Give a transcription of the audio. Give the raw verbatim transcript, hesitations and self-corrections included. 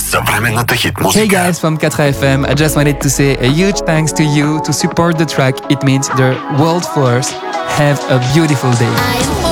Съвременната хит музика. Hey guys from four F M, I just wanted to say a huge thanks to you to support the track. It means the world for us. Have a beautiful day.